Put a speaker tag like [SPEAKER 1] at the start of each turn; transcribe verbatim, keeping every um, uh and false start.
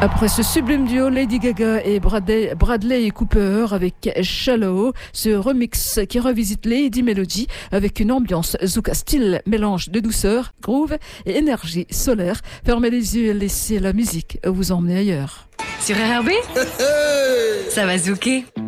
[SPEAKER 1] Après ce sublime duo, Lady Gaga et Bradley, Bradley Cooper avec Shallow, ce remix qui revisite Lady Melody avec une ambiance zouk style mélange de douceur, groove et énergie solaire. Fermez les yeux et laissez la musique vous emmener ailleurs.
[SPEAKER 2] Sur R R B, ça va zouker.